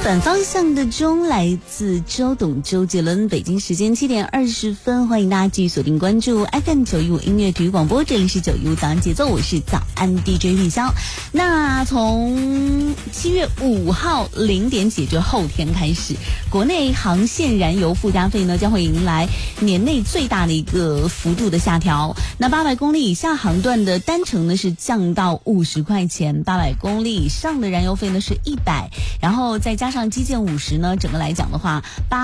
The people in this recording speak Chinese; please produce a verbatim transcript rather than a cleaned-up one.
反方向的钟来自周董周杰伦，北京时间七点二十分，欢迎大家继续锁定关注 F M 九一五音乐体育广播，这里是九一五早安节奏，我是早安 D J 玉香。那从七月五号零点起，就后天开始，国内航线燃油附加费呢将会迎来年内最大的一个幅度的下调。那八百公里以下航段的单程呢是降到五十块钱，八百公里以上的燃油费呢是一百，然后再加上基建五十呢，整个来讲的话，八